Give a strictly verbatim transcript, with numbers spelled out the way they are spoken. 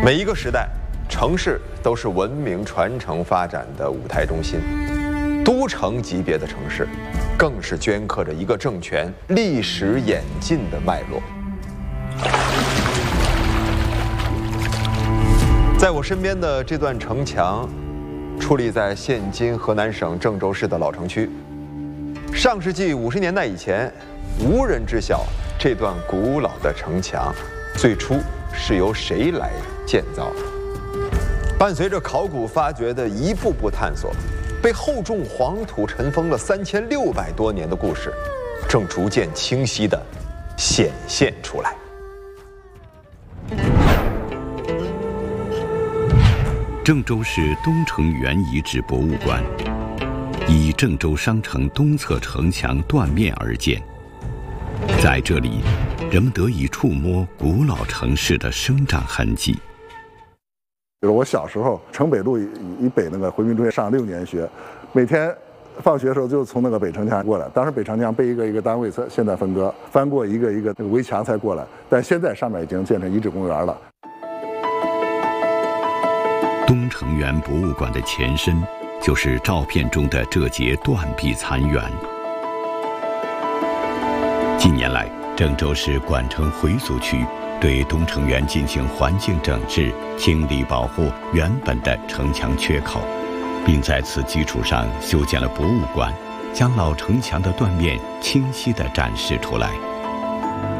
每一个时代，城市都是文明传承发展的舞台中心，都城级别的城市，更是镌刻着一个政权历史演进的脉络。在我身边的这段城墙，矗立在现今河南省郑州市的老城区。上世纪五十年代以前，无人知晓这段古老的城墙最初是由谁来建造的。伴随着考古发掘的一步步探索，被厚重黄土尘封了三千六百多年的故事，正逐渐清晰地显现出来。 郑州市东城原遗址博物馆以郑州商城东侧城墙断面而建，在这里，人们得以触摸古老城市的生长痕迹。 比如我小时候，城北路以北那个回民中学上六年学，每天放学的时候就从那个北城墙过来。当时北城墙被一个一个单位现在分割，翻过一个一个那个围墙才过来，但现在上面已经建成遗址公园了。 东城原博物馆的前身就是照片中的这节断壁残垣。近年来，郑州市管城回族区对东城原进行环境整治，清理保护原本的城墙缺口，并在此基础上修建了博物馆，将老城墙的断面清晰地展示出来。